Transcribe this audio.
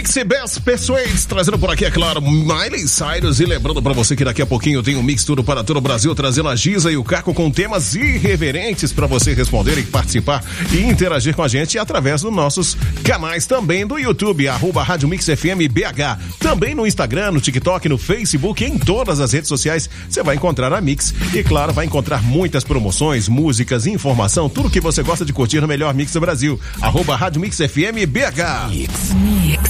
Mix Best Persuades, trazendo por aqui, é claro, Miley Cyrus. E lembrando pra você que daqui a pouquinho tem um Mix Tudo para todo o Brasil, trazendo a Giza e o Caco com temas irreverentes pra você responder e participar e interagir com a gente através dos nossos canais também do YouTube, @Rádio Mix FM BH. Também no Instagram, no TikTok, no Facebook, em todas as redes sociais, você vai encontrar a Mix. E claro, vai encontrar muitas promoções, músicas, informação, tudo que você gosta de curtir no melhor Mix do Brasil. @Rádio Mix FM BH. Mix.